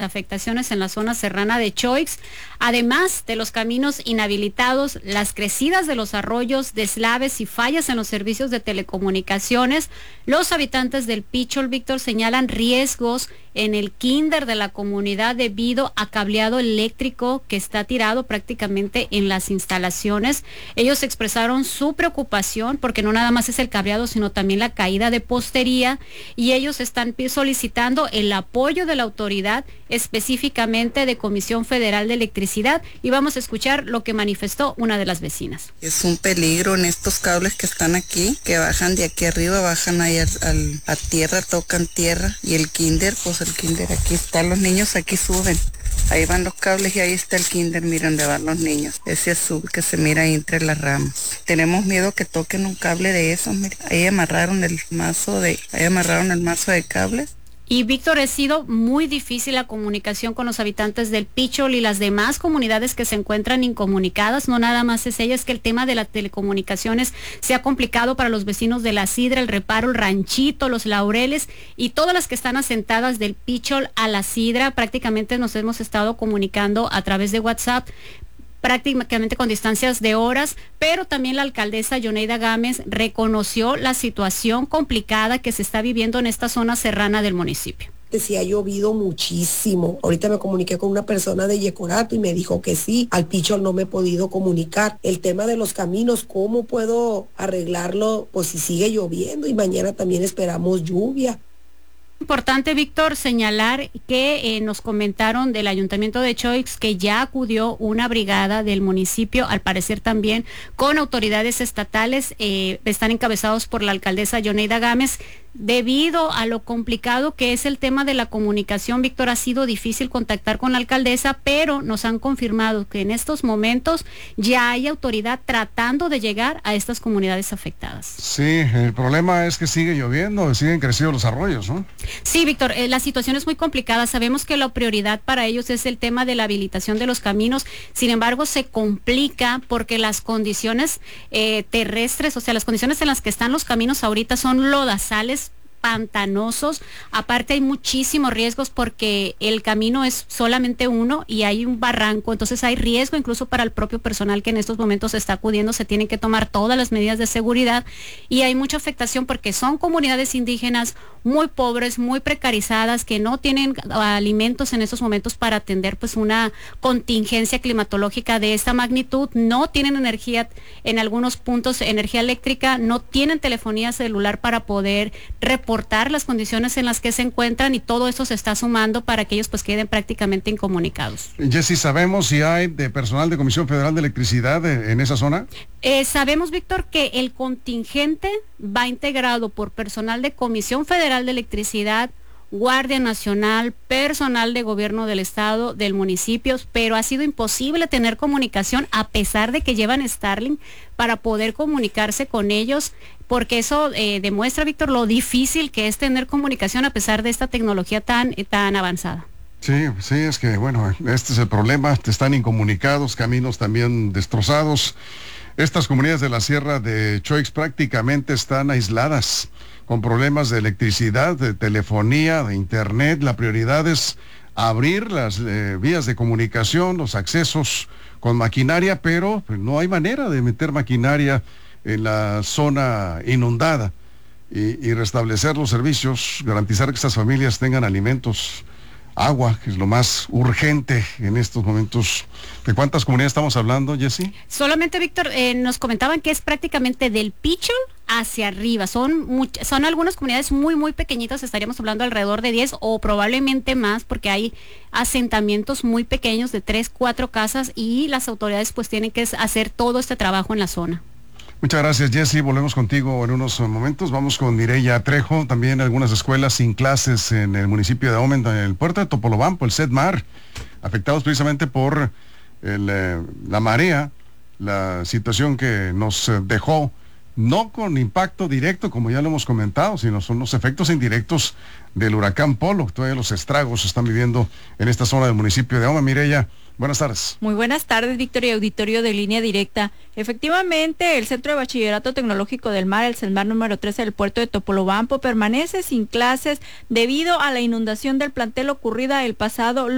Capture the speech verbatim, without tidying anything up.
afectaciones en la zona serrana de Choix, además de los caminos inhabilitados, las crecidas de los arroyos, deslaves y fallas en los servicios de telecomunicaciones. Los habitantes del Pichol, Víctor, señalan riesgos en el kinder de la comunidad debido a cableado eléctrico que está tirado prácticamente en las instalaciones. Ellos expresaron su preocupación porque no nada más es el cableado, sino también la caída de postería, y ellos están solicitando el apoyo de la autoridad, específicamente de Comisión Federal de Electricidad, y vamos a escuchar lo que manifestó una de las vecinas. Es un peligro en estos cables que están aquí, que bajan de aquí arriba, bajan ahí al, al, a tierra, tocan tierra, y el kinder, pues el kinder aquí está, los niños aquí suben. Ahí van los cables y ahí está el kinder, miren donde van los niños. Ese azul que se mira ahí entre las ramas. Tenemos miedo que toquen un cable de esos, mira. Ahí amarraron el mazo de, ahí amarraron el mazo de cables. Y Víctor, ha sido muy difícil la comunicación con los habitantes del Pichol y las demás comunidades que se encuentran incomunicadas. No nada más es ella, es que el tema de las telecomunicaciones se ha complicado para los vecinos de La Sidra, El Reparo, El Ranchito, Los Laureles y todas las que están asentadas del Pichol a La Sidra. Prácticamente nos hemos estado comunicando a través de WhatsApp, prácticamente con distancias de horas, pero también la alcaldesa Yoneida Gámez reconoció la situación complicada que se está viviendo en esta zona serrana del municipio. Sí ha llovido muchísimo. Ahorita me comuniqué con una persona de Yecorato y me dijo que sí, al Pichol no me he podido comunicar. El tema de los caminos, ¿cómo puedo arreglarlo? Pues si sigue lloviendo y mañana también esperamos lluvia. Importante, Víctor, señalar que eh, nos comentaron del Ayuntamiento de Choix que ya acudió una brigada del municipio, al parecer también con autoridades estatales, eh, están encabezados por la alcaldesa Yoneida Gámez. Debido a lo complicado que es el tema de la comunicación, Víctor, ha sido difícil contactar con la alcaldesa, pero nos han confirmado que en estos momentos ya hay autoridad tratando de llegar a estas comunidades afectadas. Sí, el problema es que sigue lloviendo, siguen creciendo los arroyos, ¿no? Sí, Víctor, eh, la situación es muy complicada. Sabemos que la prioridad para ellos es el tema de la habilitación de los caminos. Sin embargo, se complica porque las condiciones eh, terrestres, o sea, las condiciones en las que están los caminos ahorita son lodazales, pantanosos. Aparte hay muchísimos riesgos porque el camino es solamente uno y hay un barranco, entonces hay riesgo incluso para el propio personal que en estos momentos está acudiendo. Se tienen que tomar todas las medidas de seguridad y hay mucha afectación porque son comunidades indígenas muy pobres, muy precarizadas, que no tienen alimentos en estos momentos para atender pues una contingencia climatológica de esta magnitud. No tienen energía, en algunos puntos energía eléctrica, no tienen telefonía celular para poder reportar las condiciones en las que se encuentran, y todo eso se está sumando para que ellos pues queden prácticamente incomunicados. Jessy, ¿sabemos si hay de personal de Comisión Federal de Electricidad en esa zona? Eh, sabemos, Víctor, que el contingente va integrado por personal de Comisión Federal de Electricidad, Guardia Nacional, personal de gobierno del estado, del municipio, pero ha sido imposible tener comunicación a pesar de que llevan Starlink para poder comunicarse con ellos, porque eso eh, demuestra, Víctor, lo difícil que es tener comunicación a pesar de esta tecnología tan, eh, tan avanzada. Sí, sí, es que bueno, este es el problema, están incomunicados, caminos también destrozados. Estas comunidades de la Sierra de Choix prácticamente están aisladas, con problemas de electricidad, de telefonía, de internet. La prioridad es abrir las eh, vías de comunicación, los accesos con maquinaria, pero pues, no hay manera de meter maquinaria en la zona inundada y, y restablecer los servicios, garantizar que estas familias tengan alimentos, agua, que es lo más urgente en estos momentos. ¿De cuántas comunidades estamos hablando, Jessy? Solamente, Víctor, eh, nos comentaban que es prácticamente del Pichol hacia arriba. Son much- son algunas comunidades muy, muy pequeñitas, estaríamos hablando alrededor de diez o probablemente más, porque hay asentamientos muy pequeños de tres, cuatro casas, y las autoridades pues tienen que hacer todo este trabajo en la zona. Muchas gracias, Jessy. Volvemos contigo en unos momentos. Vamos con Mireya Trejo. También algunas escuelas sin clases en el municipio de Aumen, en el puerto de Topolobampo, el Sedmar, afectados precisamente por el, eh, la marea, la situación que nos eh, dejó, no con impacto directo, como ya lo hemos comentado, sino son los efectos indirectos del huracán Polo. Todavía los estragos se están viviendo en esta zona del municipio de Aumen. Mireya, buenas tardes. Muy buenas tardes, Víctor, y auditorio de Línea Directa. Efectivamente, el Centro de Bachillerato Tecnológico del Mar, el CENMAR número trece del puerto de Topolobampo, permanece sin clases debido a la inundación del plantel ocurrida el pasado